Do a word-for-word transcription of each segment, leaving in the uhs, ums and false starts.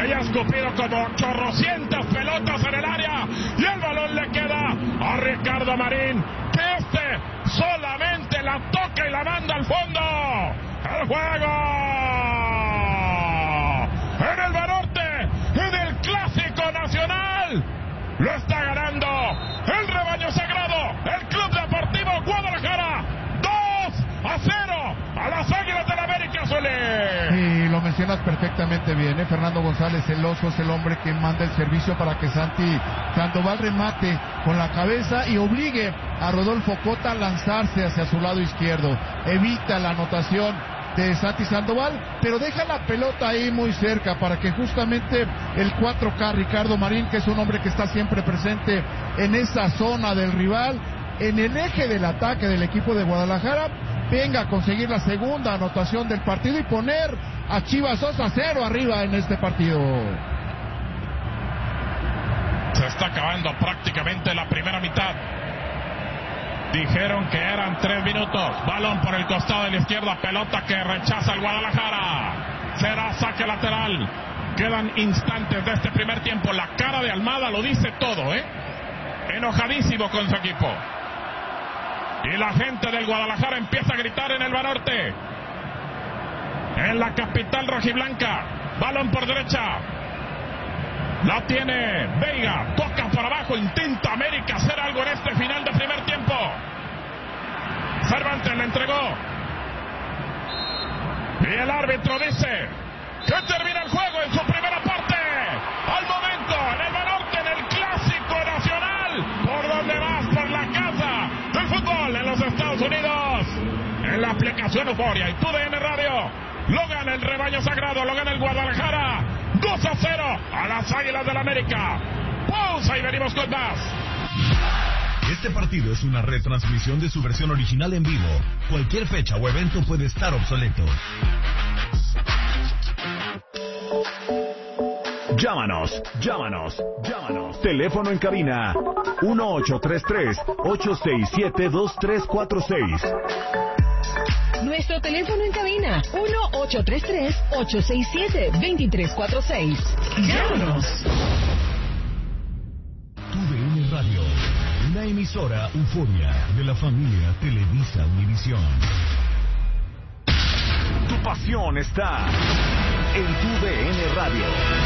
que ya ha escupido como chorrocientas pelotas en el área, y el balón le queda a Ricardo Marín, que este solamente la toca y la manda al fondo. El juego en el Banorte, en el Clásico Nacional, lo está ganando el rebaño sagrado, el Club Deportivo Guadalajara, dos a cero a las Águilas del América, Zuli. Sí, lo mencionas perfectamente bien, ¿eh? Fernando González, el oso, es el hombre que manda el servicio para que Santi Sandoval remate con la cabeza y obligue a Rodolfo Cota a lanzarse hacia su lado izquierdo. Evita la anotación de Santi Sandoval, pero deja la pelota ahí muy cerca para que justamente el cuatro K Ricardo Marín, que es un hombre que está siempre presente en esa zona del rival, en el eje del ataque del equipo de Guadalajara, venga a conseguir la segunda anotación del partido y poner a Chivas dos a cero arriba en este partido. Se está acabando prácticamente la primera mitad. Dijeron que eran tres minutos. Balón por el costado de la izquierda, pelota que rechaza el Guadalajara. Será saque lateral. Quedan instantes de este primer tiempo. La cara de Almada lo dice todo, ¿eh? Enojadísimo con su equipo. Y la gente del Guadalajara empieza a gritar en el Banorte, en la capital rojiblanca. Balón por derecha. La tiene Veiga, toca para abajo, intenta América hacer algo en este final de primer tiempo. Cervantes le entregó. Y el árbitro dice que termina el juego en su primera parte. Al momento, en el Banorte, en el Clásico Nacional, por donde vas, por la casa del fútbol en los Estados Unidos, en la aplicación Euforia y T U D N Radio, lo gana el rebaño sagrado, lo gana el Guadalajara, dos a cero a las Águilas del América. Pausa y venimos con más. Este partido es una retransmisión de su versión original en vivo. Cualquier fecha o evento puede estar obsoleto. Llámanos, llámanos, llámanos. Teléfono en cabina uno ocho tres tres, ocho seis siete, dos tres cuatro seis. Nuestro teléfono en cabina uno ocho tres tres, ocho seis siete, dos tres cuatro seis. Llámanos. T U D N Radio, una emisora Euforia de la familia Televisa Univisión. Tu pasión está en T U D N Radio.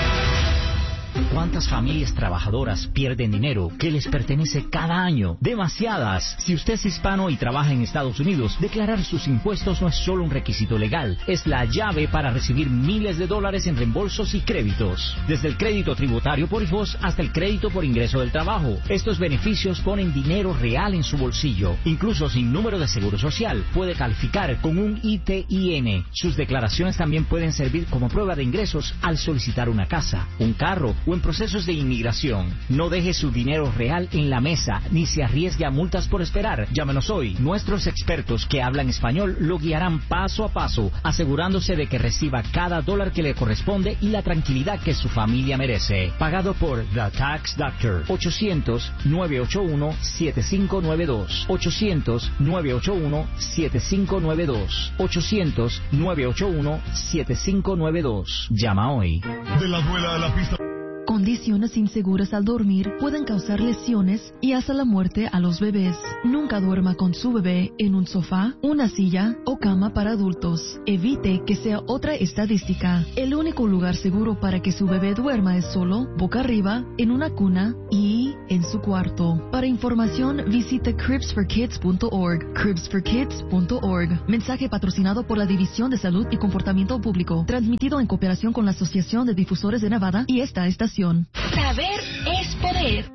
¿Cuántas familias trabajadoras pierden dinero que les pertenece cada año? Demasiadas. Si usted es hispano y trabaja en Estados Unidos, declarar sus impuestos no es solo un requisito legal, es la llave para recibir miles de dólares en reembolsos y créditos. Desde el crédito tributario por hijos hasta el crédito por ingreso del trabajo. Estos beneficios ponen dinero real en su bolsillo. Incluso sin número de seguro social, puede calificar con un I T I N. Sus declaraciones también pueden servir como prueba de ingresos al solicitar una casa, un carro o en procesos de inmigración. No deje su dinero real en la mesa, ni se arriesgue a multas por esperar. Llámenos hoy. Nuestros expertos que hablan español lo guiarán paso a paso, asegurándose de que reciba cada dólar que le corresponde y la tranquilidad que su familia merece. Pagado por The Tax Doctor. ochocientos, nueve ocho uno, siete cinco nueve dos. ochocientos, nueve ocho uno, siete cinco nueve dos. ochocientos, nueve ocho uno, siete cinco nueve dos. Llama hoy. De la duela a la pista. Condiciones inseguras al dormir pueden causar lesiones y hasta la muerte a los bebés. Nunca duerma con su bebé en un sofá, una silla o cama para adultos. Evite que sea otra estadística. El único lugar seguro para que su bebé duerma es solo, boca arriba, en una cuna y en su cuarto. Para información, visite cribs for kids punto org. cribs for kids punto org. Mensaje patrocinado por la División de Salud y Comportamiento Público. Transmitido en cooperación con la Asociación de Difusores de Nevada y esta estación. Saber es poder.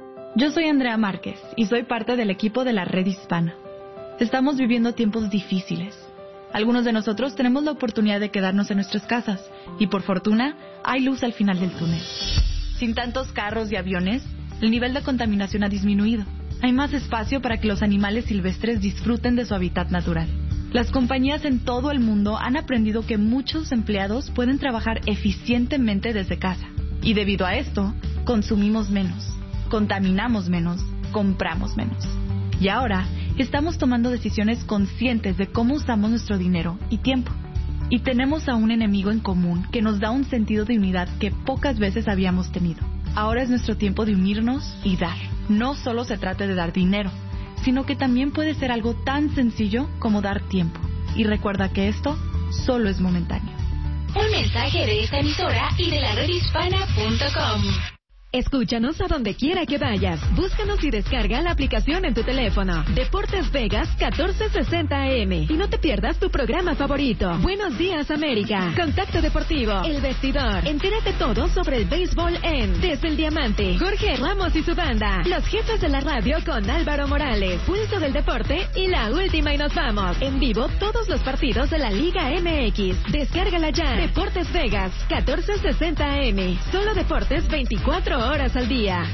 Yo soy Andrea Márquez y soy parte del equipo de la Red Hispana. Estamos viviendo tiempos difíciles. Algunos de nosotros tenemos la oportunidad de quedarnos en nuestras casas y por fortuna hay luz al final del túnel. Sin tantos carros y aviones, el nivel de contaminación ha disminuido. Hay más espacio para que los animales silvestres disfruten de su hábitat natural. Las compañías en todo el mundo han aprendido que muchos empleados pueden trabajar eficientemente desde casa. Y debido a esto, consumimos menos, contaminamos menos, compramos menos. Y ahora, estamos tomando decisiones conscientes de cómo usamos nuestro dinero y tiempo. Y tenemos a un enemigo en común que nos da un sentido de unidad que pocas veces habíamos tenido. Ahora es nuestro tiempo de unirnos y dar. No solo se trata de dar dinero, sino que también puede ser algo tan sencillo como dar tiempo. Y recuerda que esto solo es momentáneo. Un mensaje de esta emisora y de la red hispana punto com. Escúchanos a donde quiera que vayas. Búscanos y descarga la aplicación en tu teléfono. Deportes Vegas catorce sesenta A M. Y no te pierdas tu programa favorito. Buenos días, América. Contacto Deportivo. El Vestidor. Entérate todo sobre el béisbol en Desde el Diamante. Jorge Ramos y su banda. Los jefes de la radio con Álvaro Morales. Pulso del Deporte y La Última y Nos Vamos. En vivo todos los partidos de la Liga M X. Descárgala ya. Deportes Vegas catorce sesenta A M. Solo deportes veinticuatro horas al día.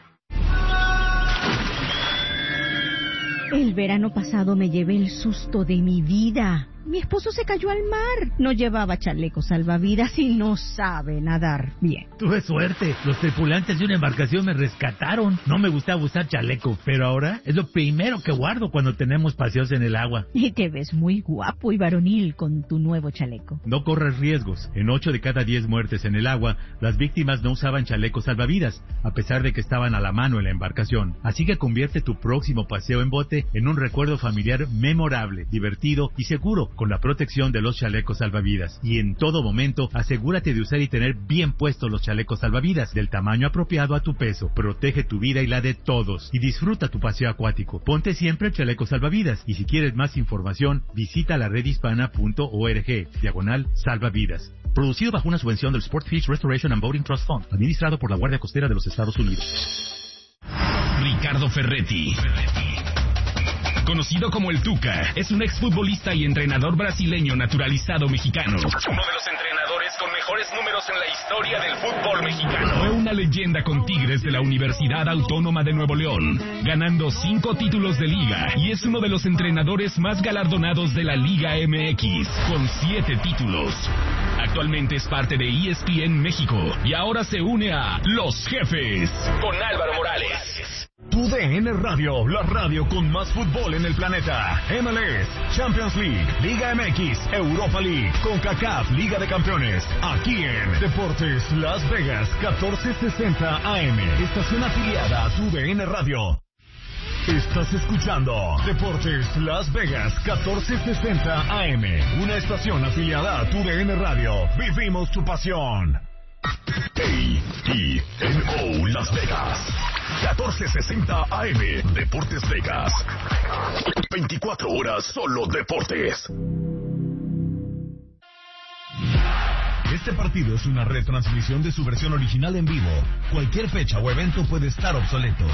El verano pasado me llevé el susto de mi vida. Mi esposo se cayó al mar. No llevaba chaleco salvavidas y no sabe nadar bien. Tuve suerte. Los tripulantes de una embarcación me rescataron. No me gustaba usar chaleco, pero ahora es lo primero que guardo cuando tenemos paseos en el agua. Y te ves muy guapo y varonil con tu nuevo chaleco. No corres riesgos. En ocho de cada diez muertes en el agua, las víctimas no usaban chalecos salvavidas, a pesar de que estaban a la mano en la embarcación. Así que convierte tu próximo paseo en bote en un recuerdo familiar memorable, divertido y seguro, con la protección de los chalecos salvavidas. Y en todo momento, asegúrate de usar y tener bien puestos los chalecos salvavidas, del tamaño apropiado a tu peso. Protege tu vida y la de todos. Y disfruta tu paseo acuático. Ponte siempre el chaleco salvavidas. Y si quieres más información, visita la red hispana punto org, diagonal salvavidas. Producido bajo una subvención del Sport Fish Restoration and Boating Trust Fund, administrado por la Guardia Costera de los Estados Unidos. Ricardo Ferretti, conocido como el Tuca, es un exfutbolista y entrenador brasileño naturalizado mexicano. Uno de los entrenadores con mejores números en la historia del fútbol mexicano. Fue una leyenda con Tigres de la Universidad Autónoma de Nuevo León, ganando cinco títulos de liga, y es uno de los entrenadores más galardonados de la Liga M X, con siete títulos. Actualmente es parte de E S P N México y ahora se une a Los Jefes con Álvaro Morales. Tu D N Radio, la radio con más fútbol en el planeta. M L S, Champions League, Liga M X, Europa League, CONCACAF, Liga de Campeones. Aquí en Deportes Las Vegas, catorce sesenta A M. Estación afiliada a Tu D N Radio. Estás escuchando Deportes Las Vegas, catorce sesenta A M. Una estación afiliada a Tu D N Radio. Vivimos tu pasión. A E N O Las Vegas, catorce sesenta A M. Deportes Vegas, veinticuatro horas solo deportes. Este partido es una retransmisión de su versión original en vivo. Cualquier fecha o evento puede estar obsoleto.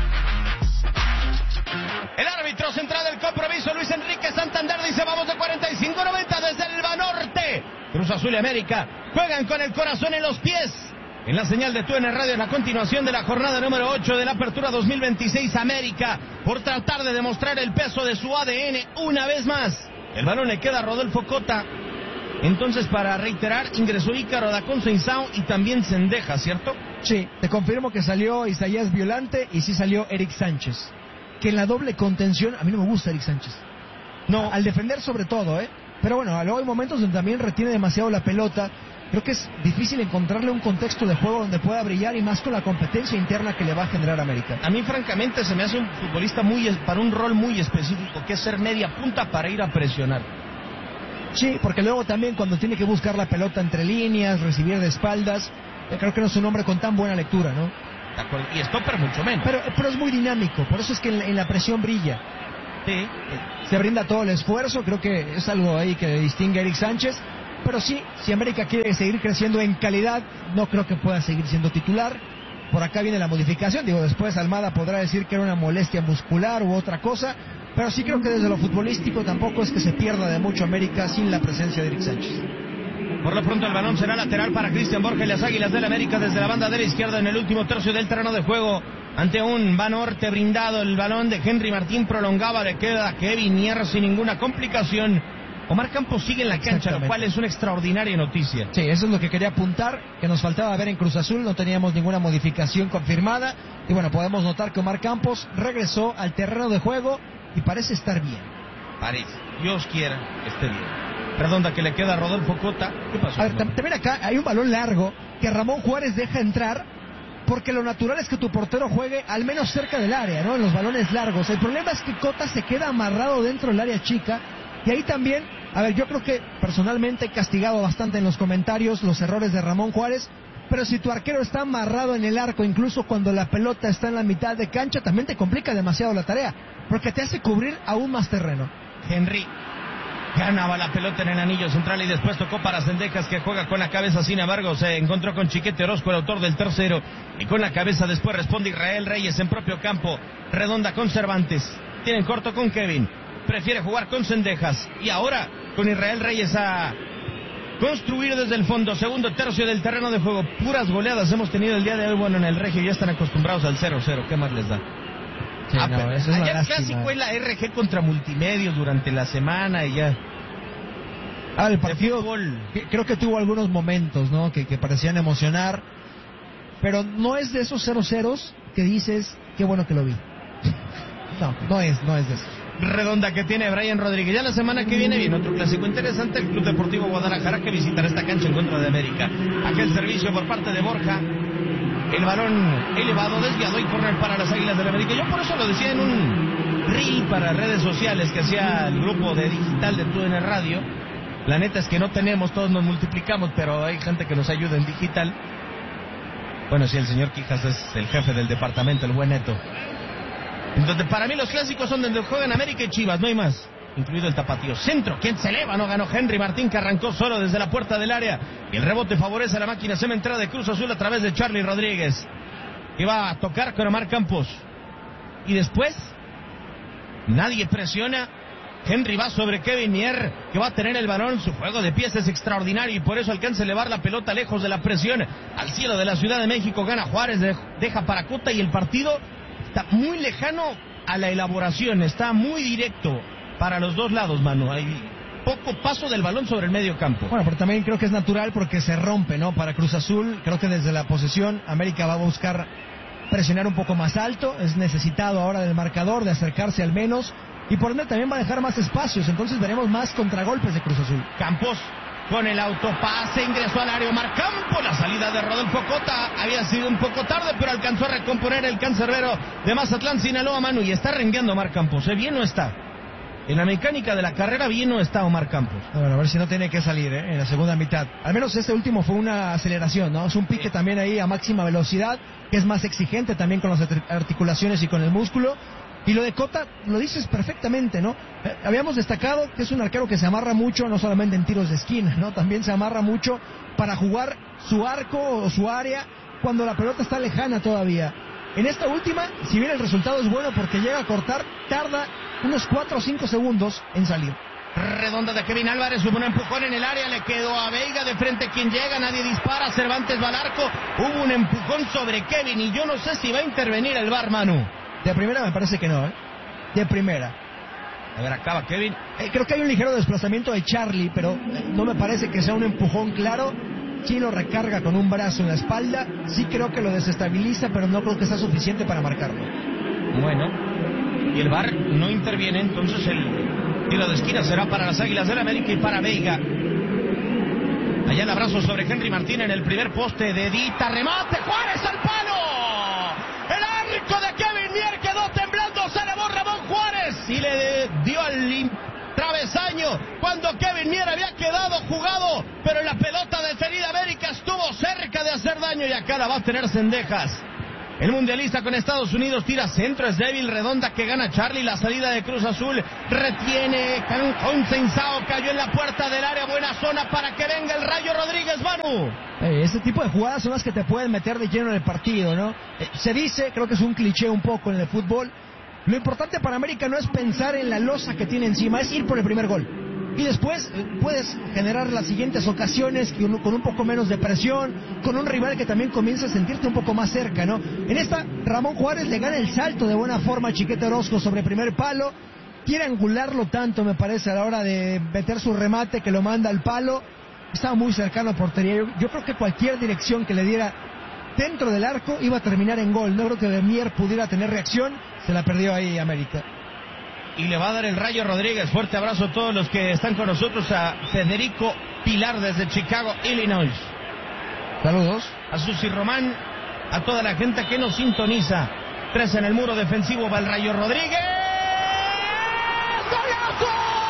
El árbitro central del compromiso, Luis Enrique Santander, dice vamos de cuarenta y cinco noventa desde el Banorte. Cruz Azul y América juegan con el corazón en los pies. En la señal de Tu D N Radio, en la continuación de la jornada número ocho de la Apertura dos mil veintiséis, América, por tratar de demostrar el peso de su A D N una vez más. El balón le queda a Rodolfo Cota. Entonces, para reiterar, ingresó Ícaro Daconzo-Inzao y también Cendeja, ¿cierto? Sí, te confirmo que salió Isaías Violante y sí salió Eric Sánchez. Que en la doble contención, a mí no me gusta Eric Sánchez. No, al defender sobre todo, ¿eh? Pero bueno, luego hay momentos donde también retiene demasiado la pelota. Creo que es difícil encontrarle un contexto de juego donde pueda brillar, y más con la competencia interna que le va a generar América. A mí, francamente, se me hace un futbolista muy para un rol muy específico, que es ser media punta para ir a presionar. Sí, porque luego también cuando tiene que buscar la pelota entre líneas, recibir de espaldas, creo que no es un hombre con tan buena lectura, ¿no? De acuerdo. Y stopper mucho menos. Pero, pero es muy dinámico, por eso es que en la, en la presión brilla. Sí. Se brinda todo el esfuerzo, creo que es algo ahí que distingue a Eric Sánchez. Pero sí, si América quiere seguir creciendo en calidad, no creo que pueda seguir siendo titular. Por acá viene la modificación, digo, después Almada podrá decir que era una molestia muscular u otra cosa, pero sí creo que desde lo futbolístico tampoco es que se pierda de mucho América sin la presencia de Eric Sánchez. Por lo pronto el balón será lateral para Cristian Borja y las Águilas del América desde la banda de la izquierda en el último tercio del terreno de juego. Ante un Banorte brindado, el balón de Henry Martín prolongaba, le queda a Kevin Mier sin ninguna complicación. Omar Campos sigue en la cancha, lo cual es una extraordinaria noticia. Sí, eso es lo que quería apuntar, que nos faltaba ver en Cruz Azul, no teníamos ninguna modificación confirmada, y bueno, podemos notar que Omar Campos regresó al terreno de juego y parece estar bien. Parece, Dios quiera que esté bien. redonda que le queda a Rodolfo Cota. ¿Qué pasó? A ver, también acá hay un balón largo que Ramón Juárez deja entrar, porque lo natural es que tu portero juegue al menos cerca del área, ¿no? En los balones largos. El problema es que Cota se queda amarrado dentro del área chica, y ahí también, a ver, yo creo que personalmente he castigado bastante en los comentarios los errores de Ramón Juárez, pero si tu arquero está amarrado en el arco, incluso cuando la pelota está en la mitad de cancha, también te complica demasiado la tarea, porque te hace cubrir aún más terreno. Henry ganaba la pelota en el anillo central y después tocó para Cendejas, que juega con la cabeza. Sin embargo, se encontró con Chiquete Orozco, el autor del tercero, y con la cabeza después responde Israel Reyes en propio campo. Redonda con Cervantes, tienen corto con Kevin, prefiere jugar con Cendejas, y ahora con Israel Reyes a construir desde el fondo. Segundo tercio del terreno de juego, puras goleadas hemos tenido el día de hoy. Bueno, en el Regio ya están acostumbrados al cero cero, ¿qué más les da? Sí, ah, no, pero eso es ayer una el clásico lástima. es la R G contra Multimedios durante la semana y ya. Ah, el partido que- creo que tuvo algunos momentos, ¿no? Que, que parecían emocionar, pero no es de esos cero ceros que dices, qué bueno que lo vi. No, no es, no es de eso. Redonda que tiene Brian Rodríguez. Ya la semana que viene viene otro clásico interesante, el Club Deportivo Guadalajara, que visitará esta cancha en contra de América. Aquel servicio por parte de Borja, el balón elevado, desviado y correr para las Águilas del América. Yo por eso lo decía en un reel para redes sociales que hacía el grupo de digital de T U D N Radio. La neta es que no tenemos, todos nos multiplicamos, pero hay gente que nos ayuda en digital. Bueno, sí, el señor Quijas es el jefe del departamento, el buen Neto. Entonces, para mí los clásicos son donde juegan América y Chivas, no hay más. Incluido el tapatío. Centro, ¿quién se eleva? No ganó Henry Martín, que arrancó solo desde la puerta del área. Y el rebote favorece a la máquina cementera de Cruz Azul a través de Charlie Rodríguez, que va a tocar con Omar Campos. Y después, nadie presiona. Henry va sobre Kevin Mier, que va a tener el balón. Su juego de pies es extraordinario y por eso alcanza a elevar la pelota lejos de la presión al cielo de la Ciudad de México. Gana Juárez, deja para Cota, y el partido está muy lejano a la elaboración, está muy directo para los dos lados, Manu. Hay poco paso del balón sobre el medio campo. Bueno, pero también creo que es natural porque se rompe, ¿no? Para Cruz Azul, creo que desde la posesión América va a buscar presionar un poco más alto, es necesitado ahora del marcador, de acercarse al menos, y por ende también va a dejar más espacios, entonces veremos más contragolpes de Cruz Azul. Campos con el autopase, ingresó al área Omar Campos. La salida de Rodolfo Cota había sido un poco tarde, pero alcanzó a recomponer el cancerbero de Mazatlán, Sinaloa, Manu, y está rengueando Omar Campos. ¿Eh? Bien no está. En la mecánica de la carrera bien no está Omar Campos. Bueno, a ver si no tiene que salir, ¿eh? En la segunda mitad. Al menos este último fue una aceleración, ¿no? Es un pique también ahí a máxima velocidad, que es más exigente también con las articulaciones y con el músculo. Y lo de Cota, lo dices perfectamente, ¿no? Eh, habíamos destacado que es un arquero que se amarra mucho, no solamente en tiros de esquina, ¿no? También se amarra mucho para jugar su arco o su área cuando la pelota está lejana todavía. En esta última, si bien el resultado es bueno porque llega a cortar, tarda unos cuatro o cinco segundos en salir. Redonda de Kevin Álvarez, hubo un empujón en el área, le quedó a Veiga de frente, quien llega, nadie dispara, Cervantes va al arco, hubo un empujón sobre Kevin y yo no sé si va a intervenir el V A R, Manu. De primera me parece que no, ¿eh? De primera. A ver, acaba Kevin. Eh, creo que hay un ligero desplazamiento de Charlie, pero no me parece que sea un empujón claro. Sí lo recarga con un brazo en la espalda, sí creo que lo desestabiliza, pero no creo que sea suficiente para marcarlo. Bueno, y el V A R no interviene, entonces el tiro de esquina será para las Águilas del América y para Veiga. Allá el abrazo sobre Henry Martín en el primer poste de Dita, remate, Juárez al palo. El arco de Kevin Mier quedó temblando, se elevó Ramón Juárez y le dio al travesaño cuando Kevin Mier había quedado jugado, pero la pelota detenida América estuvo cerca de hacer daño y acá la va a tener Cendejas. El mundialista con Estados Unidos tira centro, es débil, Redonda que gana Charlie, la salida de Cruz Azul, retiene, Consensao cayó en la puerta del área, buena zona para que venga el Rayo Rodríguez, Manu. Eh, este tipo de jugadas son las que te pueden meter de lleno en el partido, ¿no? Eh, se dice, creo que es un cliché un poco en el fútbol, lo importante para América no es pensar en la losa que tiene encima, es ir por el primer gol. Y después eh, puedes generar las siguientes ocasiones con, con un poco menos de presión, con un rival que también comienza a sentirte un poco más cerca, ¿no? En esta, Ramón Juárez le gana el salto de buena forma a Chiquete Orozco sobre primer palo, quiere angularlo tanto, me parece, a la hora de meter su remate que lo manda al palo, estaba muy cercano a portería. Yo, yo creo que cualquier dirección que le diera dentro del arco iba a terminar en gol. No creo que Mier pudiera tener reacción, se la perdió ahí América. y le va a dar el Rayo Rodríguez. Fuerte abrazo a todos los que están con nosotros, a Federico Pilar desde Chicago, Illinois. Saludos. A Susi Román, a toda la gente que nos sintoniza. Tres en el muro defensivo, va el Rayo Rodríguez. ¡Golazo!